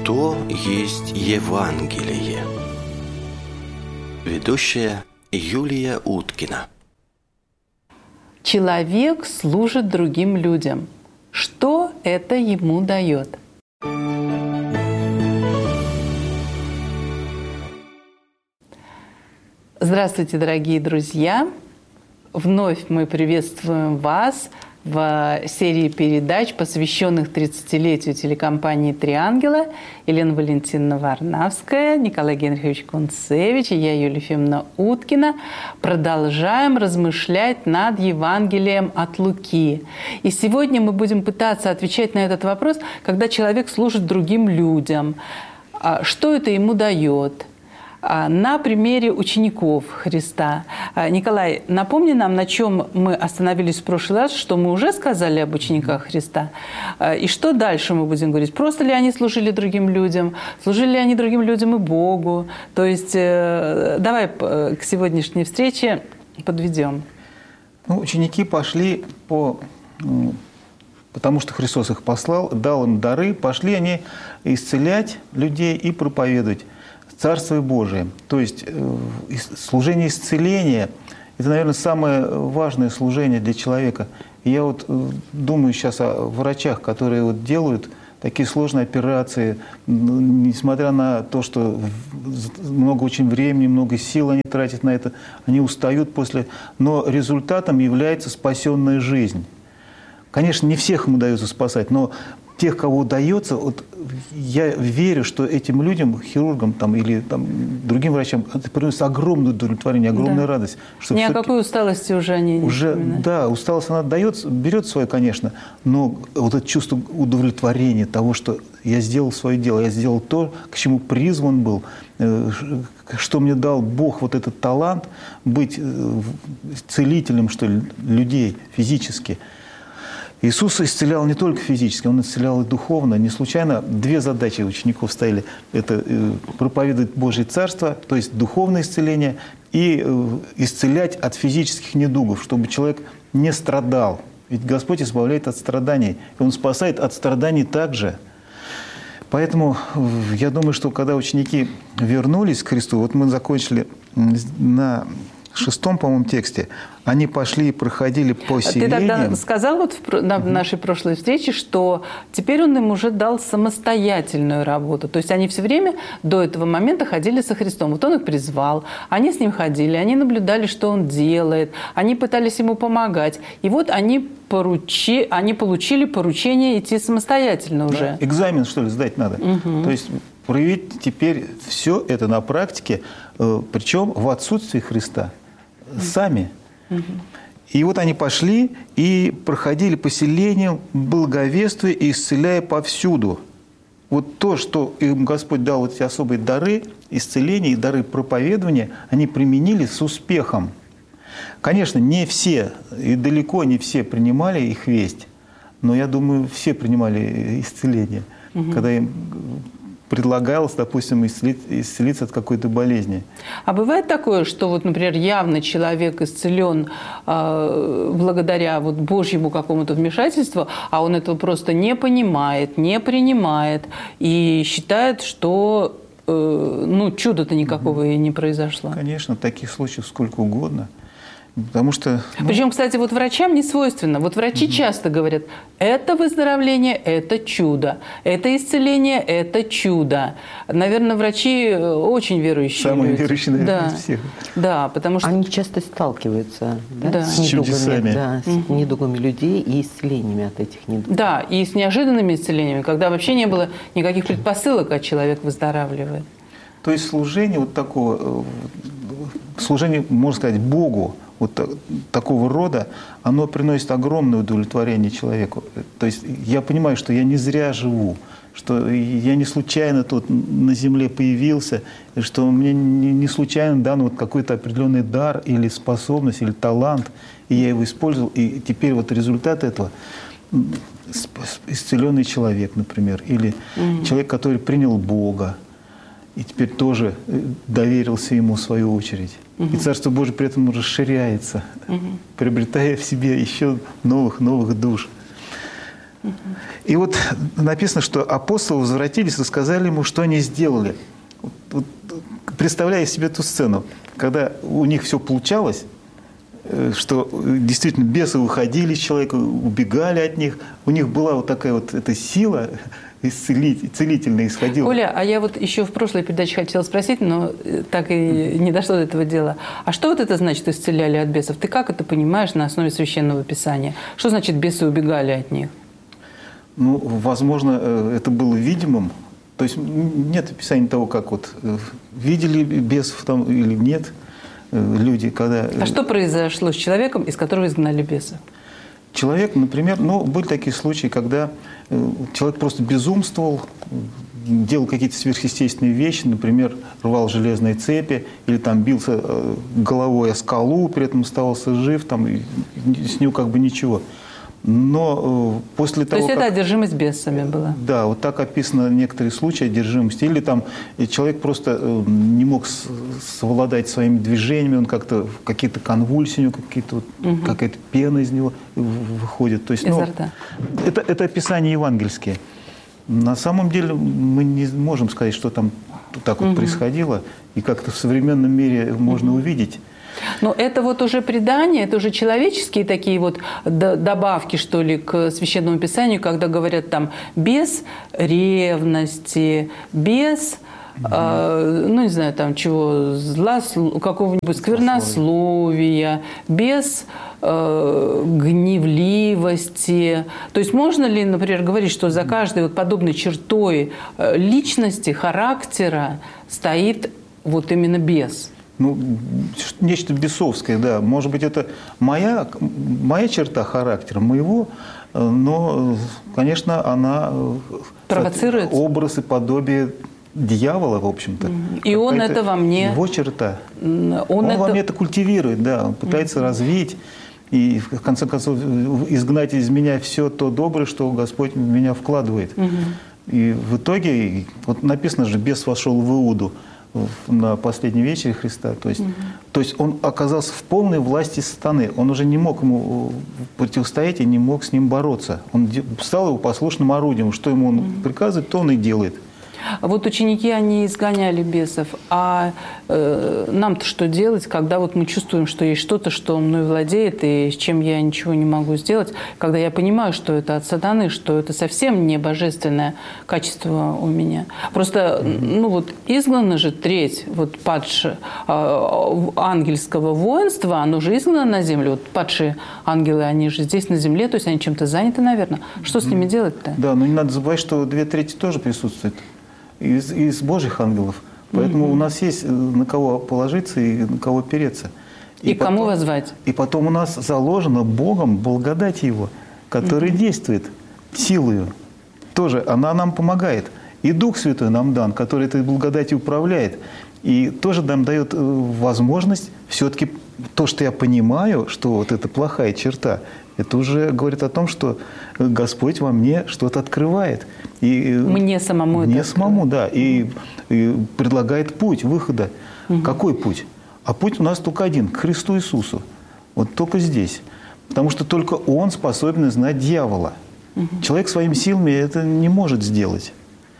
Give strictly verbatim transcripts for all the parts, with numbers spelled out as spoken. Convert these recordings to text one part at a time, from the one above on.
Что есть Евангелие? Ведущая Юлия Уткина. Человек служит другим людям. Что это ему дает? Здравствуйте, дорогие друзья! Вновь мы приветствуем вас в серии передач, посвященных тридцатилетию телекомпании «Три ангела». Елена Валентиновна Варнавская, Николай Генрихович Кунцевич и я, Юлия Ефимовна Уткина, продолжаем размышлять над Евангелием от Луки. И сегодня мы будем пытаться отвечать на этот вопрос, когда человек служит другим людям. Что это ему дает? На примере учеников Христа. Николай, напомни нам, на чем мы остановились в прошлый раз, что мы уже сказали об учениках Христа, и что дальше мы будем говорить. Просто ли они служили другим людям, служили ли они другим людям и Богу. То есть давай к сегодняшней встрече подведем. Ну, ученики пошли по... потому что Христос их послал, дал им дары, пошли они исцелять людей и проповедовать Царствие Божие. То есть служение исцеления – это, наверное, самое важное служение для человека. И я вот думаю сейчас о врачах, которые вот делают такие сложные операции, несмотря на то, что много очень времени, много сил они тратят на это, они устают после, но результатом является спасенная жизнь. Конечно, не всех им удается спасать, но тех, кого удается, вот я верю, что этим людям, хирургам там, или там, другим врачам, это приносит огромное удовлетворение, огромную да. радость. Что ни о какой усталости уже они не уже, вспоминают. Да, усталость она дает, берет свое, конечно, но вот это чувство удовлетворения того, что я сделал свое дело, я сделал то, к чему призван был, что мне дал Бог вот этот талант быть целителем, что ли, людей физически. Иисус исцелял не только физически, Он исцелял и духовно. Не случайно две задачи учеников стояли. Это проповедовать Божье Царство, то есть духовное исцеление, и исцелять от физических недугов, чтобы человек не страдал. Ведь Господь избавляет от страданий, и Он спасает от страданий также. Поэтому я думаю, что когда ученики вернулись к Христу, вот мы закончили на шестом, по-моему, тексте, они пошли и проходили по селениям. Ты тогда сказал вот в, на нашей прошлой встрече, что теперь он им уже дал самостоятельную работу. То есть они все время до этого момента ходили со Христом. Вот он их призвал, они с ним ходили, они наблюдали, что он делает, они пытались ему помогать. И вот они, поручи, они получили поручение идти самостоятельно уже. Да, экзамен, что ли, сдать надо. Угу. То есть проявить теперь все это на практике, причем в отсутствии Христа. Сами. Угу. И вот они пошли и проходили по селениям, благовествуя и исцеляя повсюду. Вот то, что им Господь дал, вот эти особые дары исцеления и дары проповедования, они применили с успехом. Конечно, не все, и далеко не все принимали их весть, но я думаю, все принимали исцеление, угу. когда им предлагалось, допустим, исцелить, исцелиться от какой-то болезни. А бывает такое, что, вот, например, явно человек исцелен э, благодаря вот Божьему какому-то вмешательству, а он этого просто не понимает, не принимает и считает, что э, ну, чуда-то никакого угу. и не произошло? Конечно, таких случаев сколько угодно. Потому что, ну... Причем, кстати, вот врачам не свойственно. Вот врачи угу. часто говорят, это выздоровление, это чудо, это исцеление, это чудо. Наверное, врачи очень верующие. Самые люди. верующие, наверное, да. из всех. Да, потому что... Они часто сталкиваются да, да. с, с недугами, да, угу. с недугами людей и исцелениями от этих недугов. Да, и с неожиданными исцелениями, когда вообще не было никаких предпосылок, а человек выздоравливает. То есть служение вот такого, служение, можно сказать, Богу, вот такого рода, оно приносит огромное удовлетворение человеку. То есть я понимаю, что я не зря живу, что я не случайно тут на земле появился, что мне не случайно дан вот какой-то определенный дар или способность, или талант, и я его использовал, и теперь вот результат этого исцеленный человек, например, или mm-hmm. человек, который принял Бога, и теперь тоже доверился Ему в свою очередь. Угу. И Царство Божие при этом расширяется, угу. приобретая в себе еще новых-новых душ. И вот написано, что апостолы возвратились и сказали ему, что они сделали. Вот, вот, представляя себе эту сцену, когда у них все получалось, что действительно бесы выходили из человека, убегали от них, у них была вот такая вот эта сила исцелить, целительная исходила. Оля, а я вот еще в прошлой передаче хотела спросить, но так и не дошло до этого дела. А что вот это значит, исцеляли от бесов? Ты как это понимаешь на основе Священного Писания? Что значит бесы убегали от них? Ну, возможно, это было видимым. То есть нет описания того, как вот видели бесов там или нет люди, когда... А что произошло с человеком, из которого изгнали бесов? Человек, например, ну, были такие случаи, когда человек просто безумствовал, делал какие-то сверхъестественные вещи, например, рвал железные цепи или там бился головой о скалу, при этом оставался жив, там, и с него как бы ничего. Но э, после того, То есть как... это одержимость бесами была? Да, вот так описаны некоторые случаи одержимости. Или там человек просто э, не мог с, совладать своими движениями, он как-то какие-то конвульсии, какие-то, вот, угу. какая-то пена из него выходит. То есть, ну, это, это описания евангельские. На самом деле мы не можем сказать, что там так вот угу. происходило, и как-то в современном мире можно угу. увидеть. Но это вот уже предания, это уже человеческие такие вот добавки, что ли, к Священному Писанию, когда говорят там без ревности, без, mm-hmm. э, ну не знаю, там чего, зла, какого-нибудь сквернословия, без э, гневливости. То есть можно ли, например, говорить, что за каждой вот подобной чертой личности, характера стоит вот именно бес? Ну, нечто бесовское, да. Может быть, это моя, моя черта характера, моего, но, конечно, она провоцирует образ и подобие дьявола, в общем-то. И он это во мне... Его черта. Он, он это... во мне это культивирует, да. Он пытается mm-hmm. развить и, в конце концов, изгнать из меня все то доброе, что Господь в меня вкладывает. Mm-hmm. И в итоге, вот написано же, бес вошел в Иуду на последней вечере Христа. То есть, угу. то есть он оказался в полной власти сатаны. Он уже не мог ему противостоять и не мог с ним бороться. Он стал его послушным орудием. Что ему он угу. приказывает, то он и делает. Вот ученики, они изгоняли бесов, а э, нам-то что делать, когда вот мы чувствуем, что есть что-то, что мной владеет, и с чем я ничего не могу сделать, когда я понимаю, что это от сатаны, что это совсем не божественное качество у меня. Просто, ну вот, изгнана же треть вот падшего э, ангельского воинства, оно же изгнано на землю. Вот падшие ангелы, они же здесь на земле, то есть они чем-то заняты, наверное. Что с ними делать-то? Да, но не надо забывать, что две трети тоже присутствуют. Из, из Божьих ангелов. Поэтому mm-hmm. у нас есть на кого положиться и на кого переться. И, и кому потом, воззвать. И потом у нас заложена Богом благодать Его, который mm-hmm. действует силою. Тоже она нам помогает. И Дух Святой нам дан, который этой благодатью управляет. И тоже нам дает возможность все-таки то, что я понимаю, что вот это плохая черта, это уже говорит о том, что Господь во мне что-то открывает. И мне самому мне это самому, да. И, и предлагает путь выхода. Угу. Какой путь? А путь у нас только один, к Христу Иисусу. Вот только здесь. Потому что только Он способен знать дьявола. Угу. Человек своими силами это не может сделать.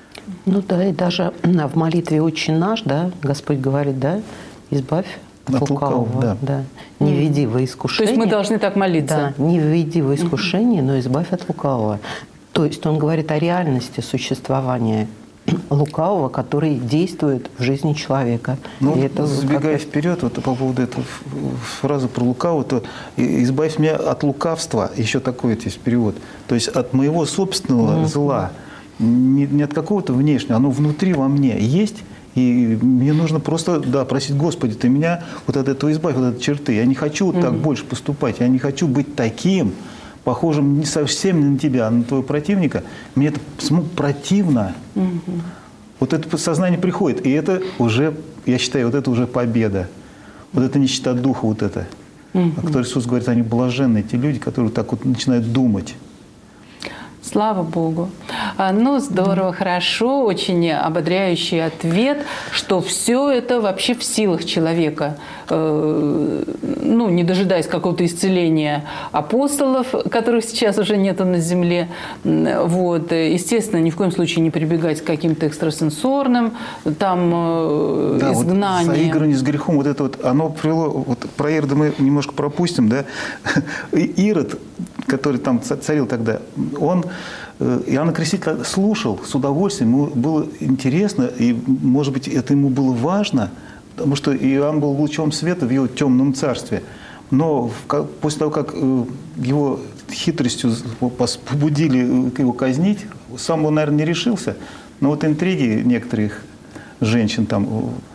Ну да, и даже в молитве «Отче наш», да, Господь говорит, да, избавь от, от лукавого, лукавого да. Да. Не введи во искушение. То есть мы должны так молиться. Да, не введи во искушение, но избавь от лукавого. То есть он говорит о реальности существования лукавого, который действует в жизни человека. Ну, и это забегая как... вперед, вот по поводу этой фразы про лукавого, то избавь меня от лукавства, еще такой вот есть перевод. То есть от моего собственного mm-hmm. зла, не, не от какого-то внешнего, оно внутри во мне есть. И мне нужно просто, да, просить: Господи, Ты меня вот от этого избавь, вот от этой черты. Я не хочу вот так mm-hmm. больше поступать. Я не хочу быть таким, похожим не совсем на тебя, а на твоего противника. Мне это противно. Mm-hmm. Вот это сознание приходит. И это уже, я считаю, вот это уже победа. Вот это нищета духа, вот это. Mm-hmm. О которой Иисус говорит, они блаженны, те люди, которые так вот начинают думать. Слава Богу. А, ну, здорово, хорошо, очень ободряющий ответ, что все это вообще в силах человека. Э, ну, не дожидаясь какого-то исцеления апостолов, которых сейчас уже нету на земле. Вот. Естественно, ни в коем случае не прибегать к каким-то экстрасенсорным там э, да, изгнаниям. Вот заигрывание с грехом, вот это вот, оно привело, вот про Ирода мы немножко пропустим, да. Ирод, который там царил тогда, он Иоанна Крестителя слушал с удовольствием, ему было интересно, и, может быть, это ему было важно, потому что Иоанн был лучом света в его темном царстве. Но после того, как его хитростью побудили его казнить, сам он, наверное, не решился. Но вот интриги некоторых женщин там,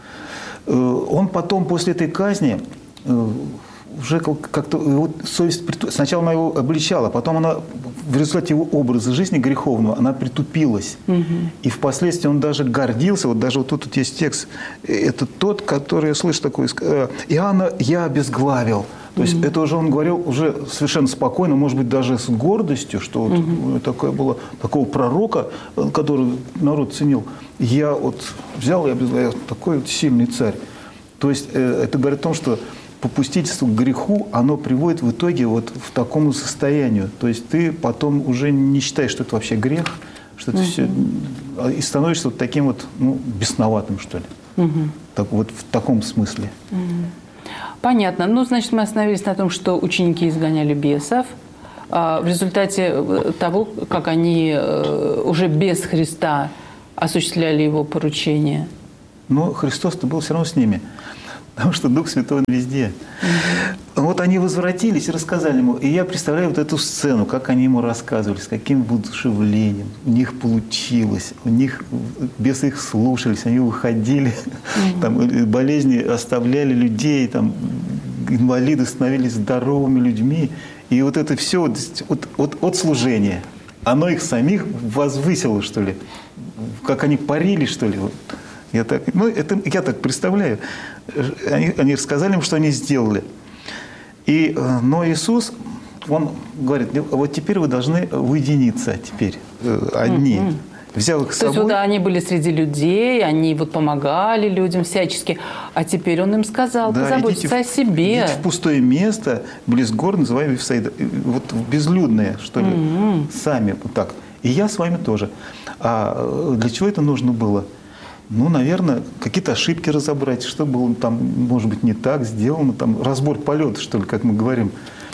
он потом после этой казни уже как-то вот совесть, сначала она его обличала, потом она в результате его образа жизни греховного, она притупилась. Угу. И впоследствии он даже гордился, вот даже вот тут, тут есть текст, это тот, который, я слышу такой, Иоанна я обезглавил. То есть mm-hmm. это уже он говорил уже совершенно спокойно, может быть, даже с гордостью, что вот mm-hmm. такое было, такого пророка, который народ ценил. Я вот взял и обезглавил, такой вот сильный царь. То есть это говорит о том, что попустительство к греху, оно приводит в итоге вот в такому состоянию. То есть ты потом уже не считаешь, что это вообще грех, что это mm-hmm. все, и становишься вот таким вот, ну, бесноватым, что ли. Mm-hmm. Так, вот в таком смысле. Mm-hmm. Понятно. Ну, значит, мы остановились на том, что ученики изгоняли бесов. В результате того, как они уже без Христа осуществляли его поручение. Но Христос-то был все равно с ними. Потому что Дух Святой везде. Mm-hmm. Вот они возвратились и рассказали ему. И я представляю вот эту сцену, как они ему рассказывали, с каким воодушевлением. У них получилось, у них бесы их слушались, они выходили, mm-hmm. там, болезни оставляли людей, там, инвалиды становились здоровыми людьми. И вот это все вот, вот, вот, от служения, оно их самих возвысило, что ли. Как они парили, что ли. Я так, ну, это, я так представляю. Они, они рассказали им, что они сделали. И, но Иисус, Он говорит, вот теперь вы должны уединиться теперь одни. Mm-hmm. Взял их с собой. То есть вот они были среди людей, они вот помогали людям всячески. А теперь Он им сказал, да, позаботиться о себе. Идите в пустое место, близ гор, называемое Вифсаида. Вот в безлюдное, что ли, mm-hmm. сами вот так. И я с вами тоже. А для чего это нужно было? Ну, наверное, какие-то ошибки разобрать, что было там, может быть, не так сделано, там, разбор полета, что ли, как мы говорим.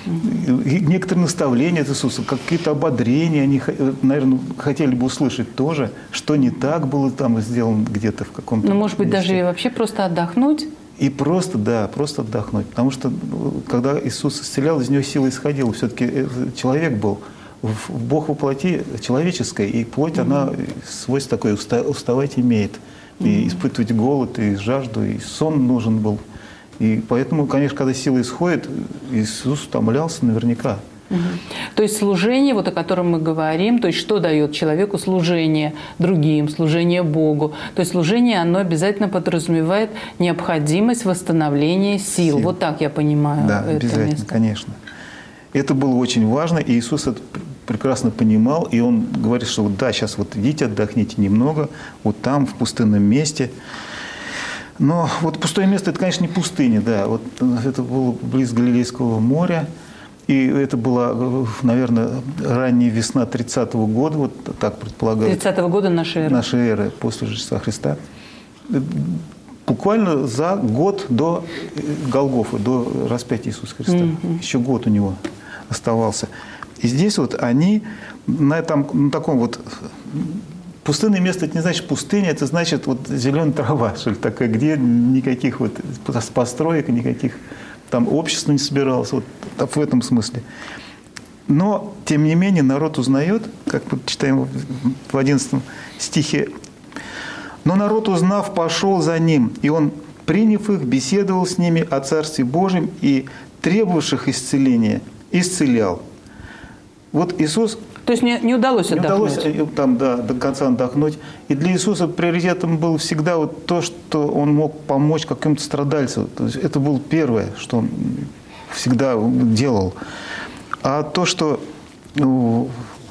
И некоторые наставления от Иисуса, какие-то ободрения, они, наверное, хотели бы услышать тоже, что не так было там сделано где-то в каком-то Ну, может быть, месте. даже и вообще просто отдохнуть? И просто, да, просто отдохнуть. Потому что, когда Иисус исцелял, из него сила исходила. Все-таки человек был. Бог во плоти человеческой, и плоть, mm-hmm. она свойство такое, уставать имеет. И mm-hmm. испытывать голод, и жажду, и сон нужен был. И поэтому, конечно, когда сила исходит, Иисус утомлялся наверняка. Угу. То есть служение, вот о котором мы говорим, то есть что дает человеку служение другим, служение Богу. То есть служение, оно обязательно подразумевает необходимость восстановления сил. сил. Вот так я понимаю да, это обязательно, место. Конечно. Это было очень важно, и Иисус это прекрасно понимал, и Он говорит, что вот, да, сейчас вот идите, отдохните немного, вот там, в пустынном месте. Но вот пустое место – это, конечно, не пустыня, да. Вот это было близ Галилейского моря, и это была, наверное, ранняя весна тридцатого года, вот так предполагают. тридцатого года нашей эры. Нашей эры, после Рождества Христа. Буквально за год до Голгофы, до распятия Иисуса Христа. Mm-hmm. Еще год у него оставался. И здесь вот они на, этом, на таком вот... Пустынное место – это не значит пустыня, это значит вот зеленая трава, что ли, такая, где никаких вот построек, никаких там общества не собиралось, вот в этом смысле. Но, тем не менее, народ узнает, как мы читаем в одиннадцатом стихе, «Но народ, узнав, пошел за ним, и он, приняв их, беседовал с ними о Царстве Божьем и требовавших исцеления, исцелял». Вот Иисус... То есть не, не удалось не отдохнуть? Не удалось там, да, до конца отдохнуть. И для Иисуса приоритетом было всегда вот то, что Он мог помочь каким-то страдальцам. То есть это было первое, что Он всегда делал. А то, что ну,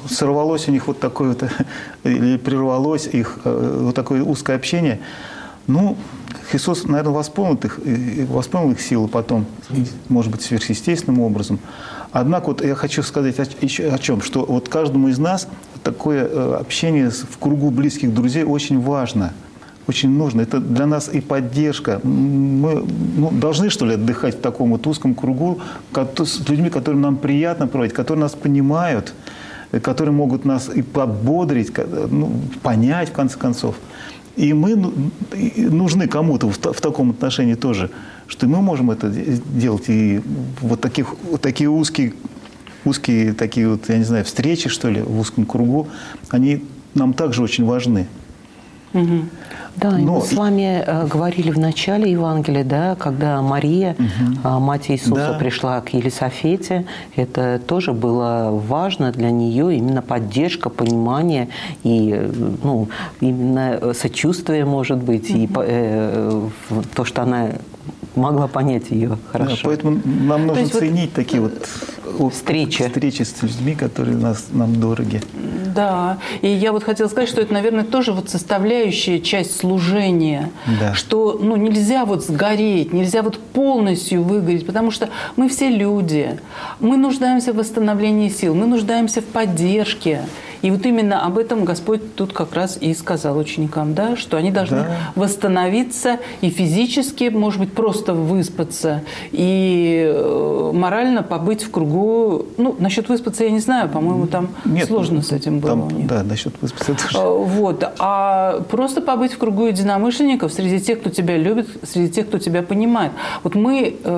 сорвалось у них вот такое вот, или прервалось их вот такое узкое общение. Ну, Христос, наверное, восполнил их, восполнил их силу потом, может быть, сверхъестественным образом. Однако вот я хочу сказать еще о чем, что вот каждому из нас такое общение в кругу близких друзей очень важно, очень нужно. Это для нас и поддержка. Мы ну, должны, что ли, отдыхать в таком вот узком кругу с людьми, которым нам приятно проводить, которые нас понимают, которые могут нас и подбодрить, ну, понять, в конце концов. И мы нужны кому-то в, в таком отношении тоже, что мы можем это делать. И вот, таких, вот такие узкие, узкие такие вот, я не знаю, встречи, что ли, в узком кругу, они нам также очень важны. Угу. Да, Но... мы с вами э, говорили в начале Евангелия, да, когда Мария, угу. э, мать Иисуса, да. пришла к Елисафете, это тоже было важно для нее, именно поддержка, понимание и ну, именно сочувствие, может быть, угу. и э, то, что она могла понять ее хорошо. Да, поэтому нам нужно ценить вот такие вот встречи. встречи с людьми, которые нас, нам дороги. Да, и я вот хотела сказать, что это, наверное, тоже вот составляющая часть служения, да. что ну, нельзя вот сгореть, нельзя вот полностью выгореть, потому что мы все люди, мы нуждаемся в восстановлении сил, мы нуждаемся в поддержке. И вот именно об этом Господь тут как раз и сказал ученикам, да, что они должны да. восстановиться и физически, может быть, просто выспаться, и морально побыть в кругу. Ну, насчет выспаться я не знаю, по-моему, там Нет, сложно с этим было там, у них. Да, насчет выспаться тоже. Вот. А просто побыть в кругу единомышленников среди тех, кто тебя любит, среди тех, кто тебя понимает. Вот мы